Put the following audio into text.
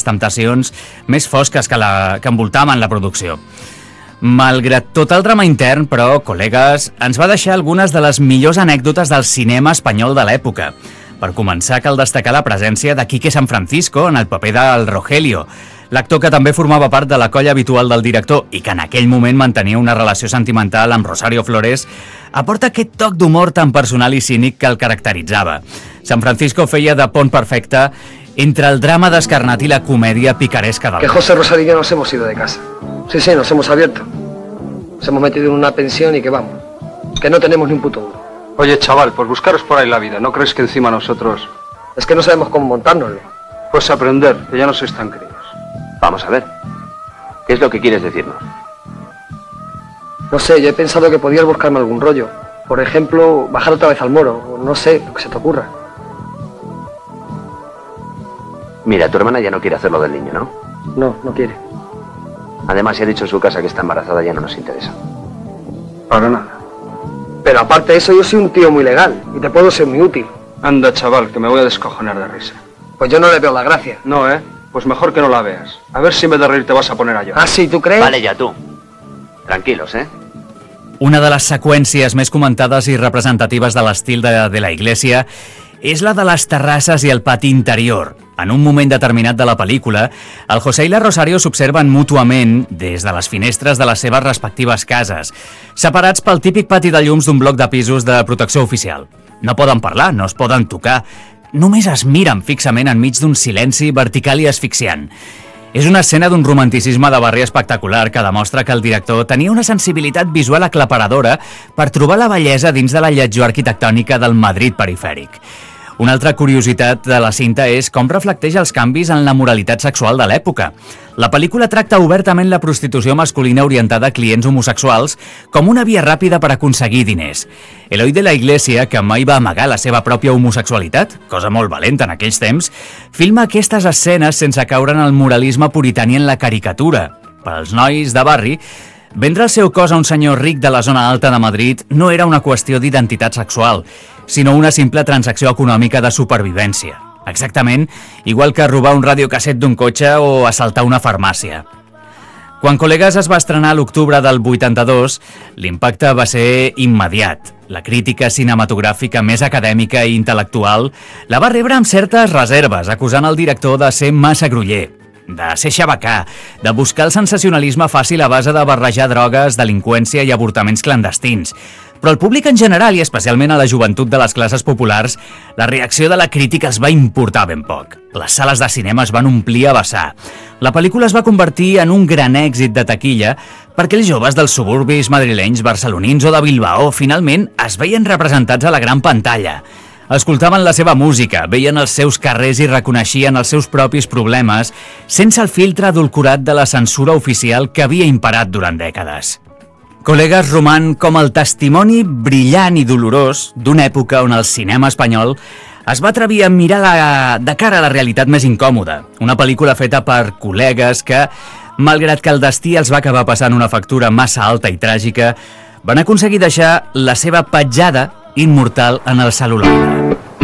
les temptacions més fosques que envoltaven la producció. Malgrat tot el drama intern, però, col·legues, ens va deixar algunes de les millors anècdotes del cinema espanyol de l'època. Per començar, cal destacar la presència de Quique San Francisco en el paper del Rogelio, l'actor que també formava part de la colla habitual del director i que en aquell moment mantenia una relació sentimental amb Rosario Flores, aporta aquest toc d'humor tan personal i cínic que el caracteritzava. San Francisco feia de pont perfecte entre el drama descarnat i la comèdia picaresca del... Que José Rosario y yo nos hemos ido de casa. Sí, nos hemos abierto. Nos hemos metido en una pensión y que vamos. Que no tenemos ni un puto duro. Oye, chaval, pues buscaros por ahí la vida. ¿No crees que encima nosotros...? Es que no sabemos cómo montárnoslo. Pues aprender, que ya no sois tan críos. Vamos a ver. ¿Qué es lo que quieres decirnos? No sé, yo he pensado que podías buscarme algún rollo. Por ejemplo, bajar otra vez al Moro. O no sé, lo que se te ocurra. Mira, tu hermana ya no quiere hacer lo del niño, ¿no? No quiere. Además, si ha dicho en su casa que está embarazada, ya no nos interesa. Para nada. Pero aparte de eso, yo soy un tío muy legal y te puedo ser muy útil. Anda, chaval, que me voy a descojonar de risa. Pues yo no le veo la gracia. No, ¿eh? Pues mejor que no la veas. A ver si en vez de reír te vas a poner a llorar. Ah, sí, ¿tú crees? Vale, ya tú. Tranquilos, ¿eh? Una de les seqüències més comentades i representatives de l'estil de la Iglesia és la de les terrasses i el pati interior. En un moment determinat de la pel·lícula, el José i la Rosario s'observen mútuament des de les finestres de les seves respectives cases, separats pel típic pati de llums d'un bloc de pisos de protecció oficial. No poden parlar, no es poden tocar, només es miren fixament enmig d'un silenci vertical i asfixiant. És una escena d'un romanticisme de barri espectacular que demostra que el director tenia una sensibilitat visual aclaparadora per trobar la bellesa dins de la lletjor arquitectònica del Madrid perifèric. Una altra curiositat de la cinta és com reflecteix els canvis en la moralitat sexual de l'època. La pel·lícula tracta obertament la prostitució masculina orientada a clients homosexuals com una via ràpida per aconseguir diners. Eloi de la Iglesia, que mai va amagar la seva pròpia homosexualitat, cosa molt valenta en aquells temps, filma aquestes escenes sense caure en el moralisme puritani en la caricatura. Per als nois de barri, vendre el seu cos a un senyor ric de la zona alta de Madrid no era una qüestió d'identitat sexual, sinó una simple transacció econòmica de supervivència. Exactament, igual que robar un radiocasset d'un cotxe o assaltar una farmàcia. Quan Col·legues es va estrenar a l'octubre del 82, l'impacte va ser immediat. La crítica cinematogràfica més acadèmica i intel·lectual la va rebre amb certes reserves, acusant el director de ser massa groller, de ser xabacà, de buscar el sensacionalisme fàcil a base de barrejar drogues, delinqüència i avortaments clandestins. Però al públic en general, i especialment a la joventut de les classes populars, la reacció de la crítica els va importar ben poc. Les sales de cinema es van omplir a vessar. La pel·lícula es va convertir en un gran èxit de taquilla perquè els joves dels suburbis madrilenys, barcelonins o de Bilbao finalment es veien representats a la gran pantalla. Escoltaven la seva música, veien els seus carrers i reconeixien els seus propis problemes sense el filtre adulcorat de la censura oficial que havia imparat durant dècades. Col·legues roman com el testimoni brillant i dolorós d'una època on el cinema espanyol es va atrevir a mirar de cara a la realitat més incòmoda. Una pel·lícula feta per col·legues que, malgrat que el destí els va acabar passant una factura massa alta i tràgica, van aconseguir deixar la seva petjada immortal en el cel·luloide.